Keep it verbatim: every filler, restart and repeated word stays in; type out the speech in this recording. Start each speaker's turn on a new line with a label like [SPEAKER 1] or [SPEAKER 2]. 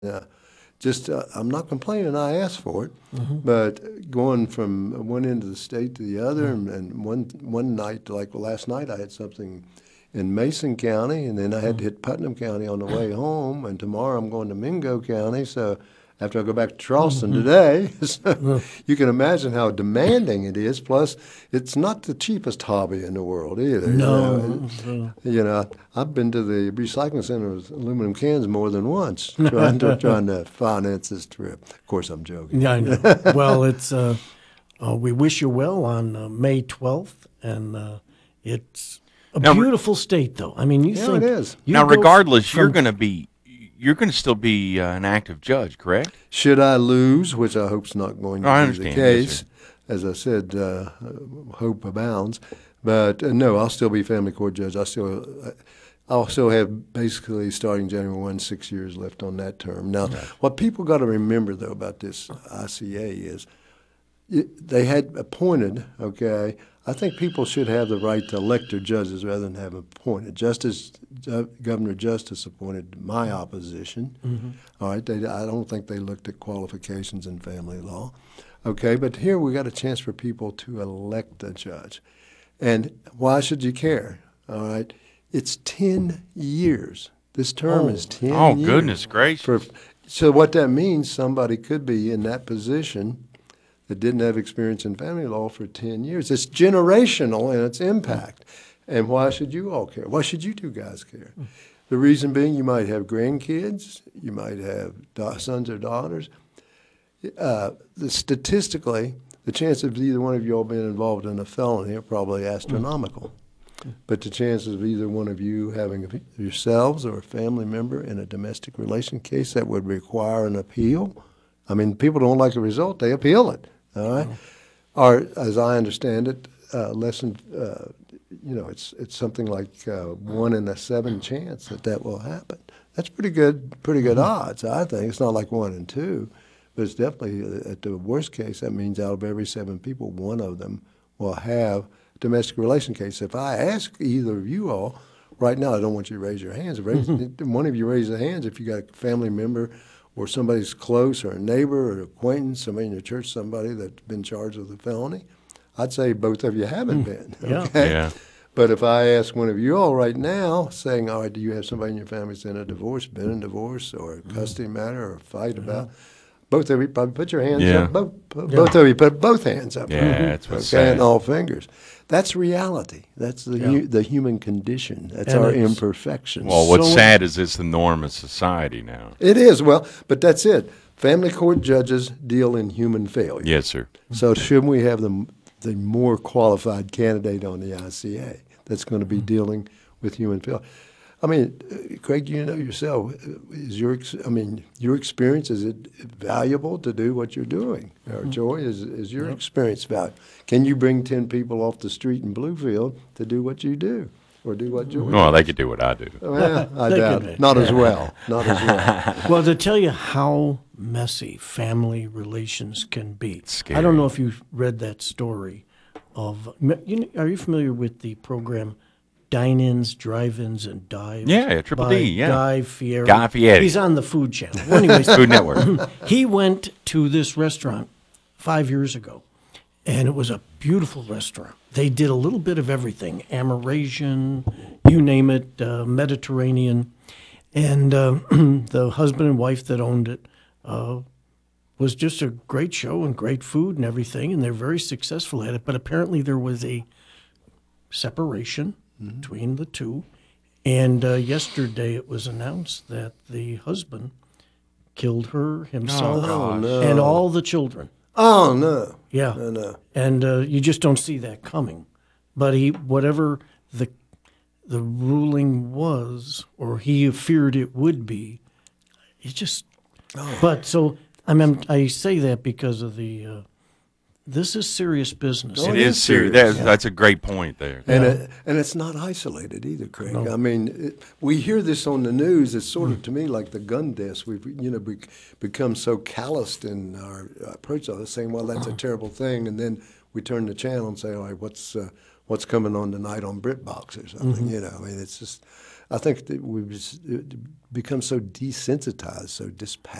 [SPEAKER 1] Yeah, just uh, I'm not complaining. I asked for it,
[SPEAKER 2] Mm-hmm.
[SPEAKER 1] but going from one end of the state to the other, and, and one one night, like last night, I had something in Mason County, and then I had to hit Putnam County on the way home, and tomorrow I'm going to Mingo County. So after I go back to Charleston
[SPEAKER 2] Mm-hmm.
[SPEAKER 1] today, so
[SPEAKER 2] Yeah.
[SPEAKER 1] you can imagine how demanding it is. Plus, it's not the cheapest hobby in the world either. You
[SPEAKER 2] No,
[SPEAKER 1] know,
[SPEAKER 2] no.
[SPEAKER 1] you know, I've been to the recycling center with aluminum cans more than once, trying to trying to finance this trip. Of course, I'm joking.
[SPEAKER 2] Yeah, I know. Well, it's uh, uh, we wish you well on uh, May twelfth, and uh, it's a
[SPEAKER 3] Now, re-
[SPEAKER 2] beautiful state, though. I mean, you
[SPEAKER 1] Yeah,
[SPEAKER 2] think
[SPEAKER 1] it is.
[SPEAKER 2] you
[SPEAKER 3] now,
[SPEAKER 2] go
[SPEAKER 3] regardless,
[SPEAKER 2] from-
[SPEAKER 3] you're going to be you're going to still be uh, an active judge, correct?
[SPEAKER 1] Should I lose, which I hope's not going to
[SPEAKER 3] I
[SPEAKER 1] be
[SPEAKER 3] understand,
[SPEAKER 1] the
[SPEAKER 3] yes,
[SPEAKER 1] case,
[SPEAKER 3] sir.
[SPEAKER 1] as I said, uh, hope abounds. But uh, no, I'll still be family court judge. I still, I'll still have basically starting January first, six years left on that term. Now, what people got to remember though about this I C A is it, they had appointed. Okay, I think people should have the right to elect their judges rather than have appointed. Justice uh, Governor Justice appointed my opposition.
[SPEAKER 2] Mm-hmm.
[SPEAKER 1] All right, they, I don't think they looked at qualifications in family law. Okay, but here we got a chance for people to elect a judge. And why should you care? All right, it's ten years. This term
[SPEAKER 2] Oh.
[SPEAKER 1] is ten
[SPEAKER 3] Oh,
[SPEAKER 1] years.
[SPEAKER 3] goodness gracious.
[SPEAKER 1] For, so what that means, somebody could be in that position that didn't have experience in family law for ten years. It's generational in its impact. And why should you all care? Why should you two guys care? The reason being you might have grandkids, you might have da- sons or daughters. Uh, the, statistically, the chance of either one of you all being involved in a felony are probably astronomical. But the chances of either one of you having a, yourselves or a family member in a domestic relation case that would require an appeal, I mean, people don't like the result, they appeal it, all right? Or, as I understand it, uh, less than, uh, you know, it's it's something like uh, one in a seven chance that that will happen. That's pretty good, pretty good odds, I think. It's not like one in two, but it's definitely, uh, at the worst case, that means out of every seven people, one of them will have domestic relation case. If I ask either of you all, right now, I don't want you to raise your hands. Raise, one of you raise the hands if you got a family member or somebody's close or a neighbor or an acquaintance, somebody in your church, somebody that's been charged with a felony. I'd say both of you haven't been.
[SPEAKER 2] Yeah.
[SPEAKER 1] Okay?
[SPEAKER 3] Yeah.
[SPEAKER 1] But if I ask one of you all right now, saying, all right, do you have somebody in your family that's in a divorce, been in divorce, or a custody matter, or a fight about, both of you probably put your hands
[SPEAKER 3] Yeah.
[SPEAKER 1] up. Both, both of you put both hands up.
[SPEAKER 3] Yeah, that's what's
[SPEAKER 1] okay,
[SPEAKER 3] sad.
[SPEAKER 1] and all fingers. That's reality. That's the
[SPEAKER 2] Yeah.
[SPEAKER 1] hu- the human condition. That's
[SPEAKER 2] And
[SPEAKER 1] our
[SPEAKER 2] it's-
[SPEAKER 1] imperfections.
[SPEAKER 3] Well, what's
[SPEAKER 2] So-
[SPEAKER 3] sad is it's the norm of society now.
[SPEAKER 1] It is, well, but that's it. Family court judges deal in human failure.
[SPEAKER 3] Yes, sir.
[SPEAKER 1] So shouldn't we have the, the more qualified candidate on the I C A that's going to be dealing with human failure? I mean, uh, Craig, you know yourself, uh, is your, ex- I mean, your experience, is it valuable to do what you're doing? Or Joy, is, is your experience valuable? Can you bring ten people off the street in Bluefield to do what you do? Or do what Joy
[SPEAKER 3] Well,
[SPEAKER 1] does?
[SPEAKER 3] they could do what I do.
[SPEAKER 1] Well, I
[SPEAKER 2] They
[SPEAKER 1] doubt
[SPEAKER 2] could
[SPEAKER 1] it.
[SPEAKER 2] be.
[SPEAKER 1] Not as well. Not as well.
[SPEAKER 2] Well, to tell you how messy family relations can be.
[SPEAKER 3] scary.
[SPEAKER 2] I don't know if you read that story of. You know, are you familiar with the program Dine-ins, Drive-ins, and Dives?
[SPEAKER 3] Yeah, Triple
[SPEAKER 2] by
[SPEAKER 3] D, yeah.
[SPEAKER 2] Guy Fieri.
[SPEAKER 3] Guy Fieri.
[SPEAKER 2] He's on the Food Channel. Well, anyways,
[SPEAKER 3] Food Network.
[SPEAKER 2] he went to this restaurant five years ago, and it was a beautiful restaurant. They did a little bit of everything, Amerasian, you name it, uh, Mediterranean. And uh, the husband and wife that owned it uh, was just a great show and great food and everything, and they're very successful at it. But apparently there was a separation between the two. And uh, yesterday it was announced that the husband killed her, himself,
[SPEAKER 1] Oh, no.
[SPEAKER 2] and all the children.
[SPEAKER 1] Oh, no.
[SPEAKER 2] Yeah.
[SPEAKER 1] No, no.
[SPEAKER 2] And uh, you just don't see that coming. But he, whatever the the ruling was, or he feared it would be, it just. But so I mean, I say that because of the. Uh, this is serious business.
[SPEAKER 1] Oh,
[SPEAKER 3] It
[SPEAKER 1] it
[SPEAKER 3] is
[SPEAKER 1] is
[SPEAKER 3] serious.
[SPEAKER 1] serious.
[SPEAKER 3] That's, that's a great point there.
[SPEAKER 1] And,
[SPEAKER 2] Yeah.
[SPEAKER 1] it, and it's not isolated either, Craig. I mean, it, we hear this on the news. It's sort of, to me, like the gun deaths. We've, you know, be, become so calloused in our approach to this, saying, well, that's a terrible thing. And then we turn the channel and say, all right, what's, uh, what's coming on tonight on BritBox or something, you know. I mean, it's just, I think that we've just, uh, become so desensitized, so dispassionate